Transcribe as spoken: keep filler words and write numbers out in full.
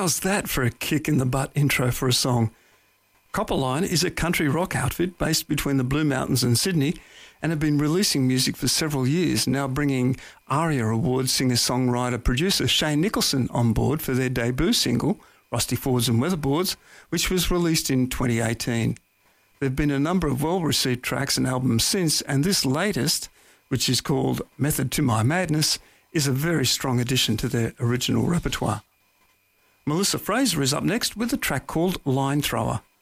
How's that for a kick in the butt intro for a song? Copperline is a country rock outfit based between the Blue Mountains and Sydney and have been releasing music for several years, now bringing ARIA Award singer-songwriter-producer Shane Nicholson on board for their debut single, Rusty Fords and Weatherboards, which was released in twenty eighteen. There have been a number of well-received tracks and albums since, and this latest, which is called Method to My Madness, is a very strong addition to their original repertoire. Melissa Fraser is up next with a track called Line Thrower.